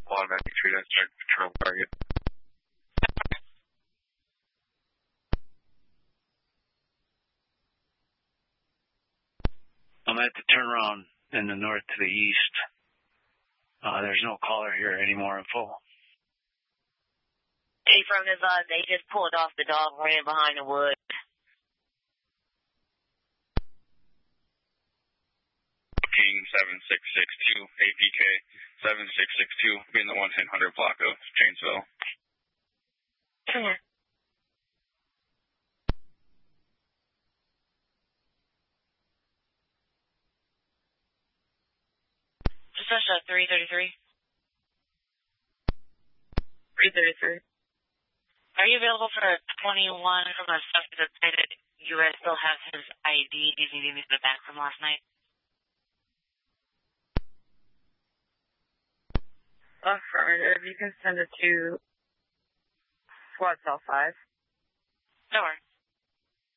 automatic 3 to start patrol target. I'm at the turnaround in the north to the east. There's no caller here anymore in full. Hey, from the bus, they just pulled off the dog, ran behind the woods. King 7662, APK 7662, being the 110 block of Janesville. Just 333. 333. Are you available for 21 from a suspect that stated U.S. still has his ID? He's needing me to the back from last night. Affirmative. You can send it to SWAT Cell 5. Sure.